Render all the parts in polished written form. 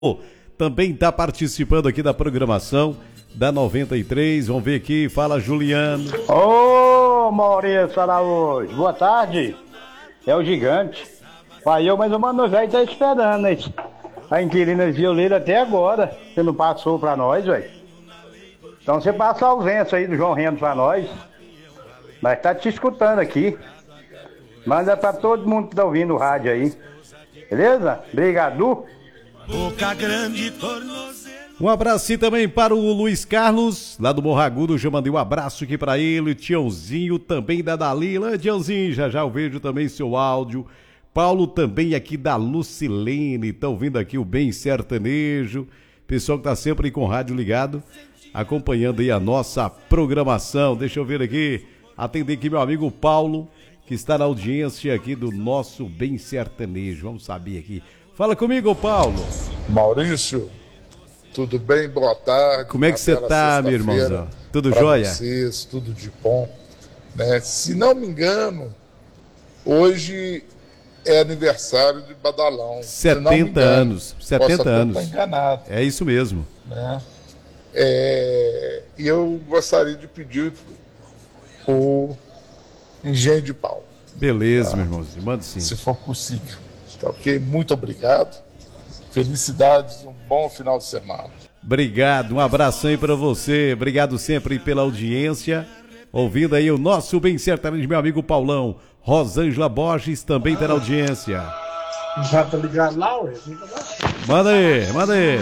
também está participando aqui da programação da 93. Vamos ver aqui, fala Juliano. Ô, Maurício Araújo, boa tarde. É o gigante. Vai eu, mas o mano velho tá esperando, hein? A inquilina violeira até agora. Você não passou pra nós, velho. Então você passa a ausência aí do João Rendo pra nós. Mas tá te escutando aqui. Manda pra todo mundo que tá ouvindo o rádio aí. Beleza? Obrigado. Boca grande, tornozelo. Um abraço também para o Luiz Carlos, lá do Morro Agudo. Já mandei um abraço aqui para ele. Tiãozinho também da Dalila. Tiãozinho, já eu vejo também seu áudio. Paulo também aqui da Lucilene. Estão ouvindo aqui o Bem Sertanejo. Pessoal que tá sempre aí com o rádio ligado, acompanhando aí a nossa programação. Deixa eu ver aqui, atender aqui meu amigo Paulo, que está na audiência aqui do nosso Bem Sertanejo. Vamos saber aqui. Fala comigo, Paulo. Maurício, tudo bem? Boa tarde. Como é que você tá, meu irmãozão? Tudo jóia? Vocês, tudo de bom. Né? Se não me engano, hoje é aniversário de Badalão. 70 anos. 70 anos. Posso estar enganado. É isso mesmo. Né? E eu gostaria de pedir o Engenho de Pau. Beleza, meu irmãozinho. Manda sim. Se for possível. Tá ok? Muito obrigado. Felicidades, um bom final de semana. Obrigado, um abraço aí pra você. Obrigado sempre pela audiência. Ouvindo aí o nosso Bem Sertanejo, meu amigo Paulão. Rosângela Borges também tá na audiência. Já tá ligado lá, ué? Manda aí, manda aí.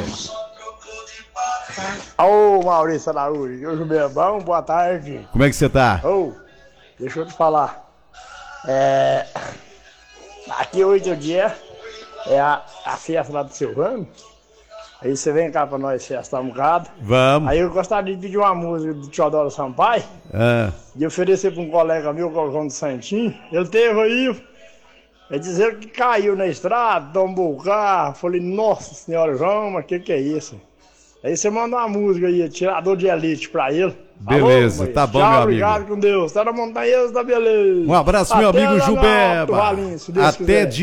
Ô, Maurício Araújo, hoje meu irmão, boa tarde. Como é que você tá? Ô, deixa eu te falar. Aqui 8 dias é a festa lá do Silvano. Aí você vem cá pra nós festar um bocado. Vamos. Aí eu gostaria de pedir uma música do Teodoro Sampaio. E oferecer pra um colega meu, que é o João do Santinho. Ele teve aí. Ele dizer que caiu na estrada, tombou o carro. Falei, nossa senhora, João, mas que é isso? Aí você manda uma música aí, Tirador de Elite, pra ele. Beleza, alô, tá bom, tchau, meu amigo. Obrigado com Deus. Tá na montanha, tá beleza. Um abraço, meu amigo Gilberto. Até